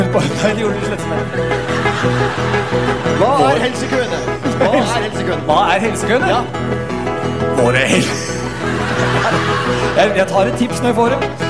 Nei, det gjorde du slett ikke. Hva er helsekøene? Hva er helsekøene? Ja. Våre jeg tar et tips når jeg får det.